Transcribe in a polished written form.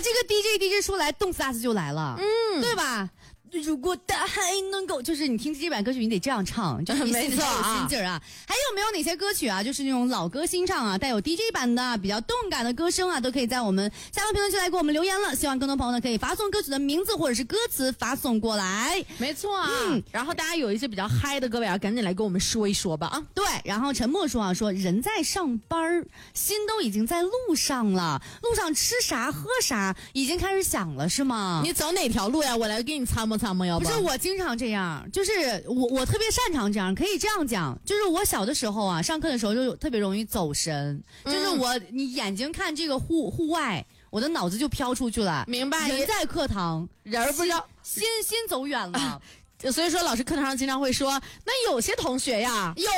这个 DJ 说来动次打次就来了，对吧？如果大海能够，就是你听 DJ 版歌曲，你得这样唱，就是你心里有心劲儿啊。还有没有哪些歌曲啊？就是那种老歌新唱啊，带有 DJ 版的比较动感的歌声啊，都可以在我们下方评论区来给我们留言了。希望更多朋友呢可以发送歌曲的名字或者是歌词发送过来。 没错啊，然后大家有一些比较嗨的歌位啊，赶紧来跟我们说一说吧啊。 对，然后陈默说人在上班，心都已经在路上了，路上吃啥喝啥已经开始想了是吗？ 你走哪条路呀？我来给你参谋参谋，要不是我经常这样，就是我特别擅长这样，可以这样讲，就是我小的时候啊，上课的时候就特别容易走神，就是你眼睛看这个户外，我的脑子就飘出去了。 明白？ 人在课堂， 人不知道心走远了。 所以说老师课堂上经常会说，那有些同学呀，